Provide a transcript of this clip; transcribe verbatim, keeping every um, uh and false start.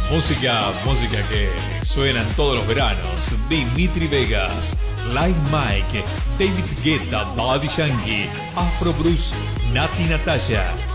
Música, música que suena en todos los veranos. Dimitri Vegas, Like Mike, David Guetta, Daddy Yankee, Afro Bruce, Nati Natasha.